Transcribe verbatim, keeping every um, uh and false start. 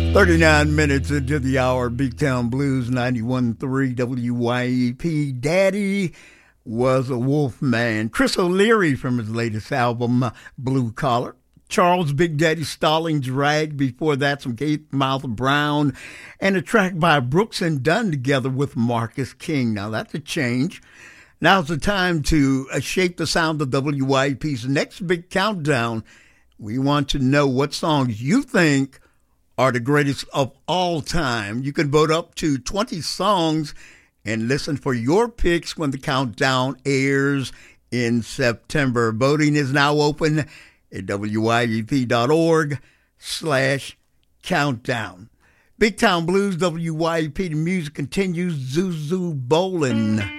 thirty-nine minutes into the hour, Big Town Blues, ninety-one point three W Y E P. Daddy was a wolf man. Chris O'Leary from his latest album, Blue Collar. Charles Big Daddy Stallings Rag. Before that, some Gates Mouth Brown. And a track by Brooks and Dunn together with Marcus King. Now, that's a change. Now's the time to uh, shape the sound of W Y E P's next big countdown. We want to know what songs you think are the greatest of all time. You can vote up to twenty songs and listen for your picks when the countdown airs in September. Voting is now open at W Y E P dot org slash countdown. Big Town Blues, W Y E P, the music continues. Zuzu Bolin.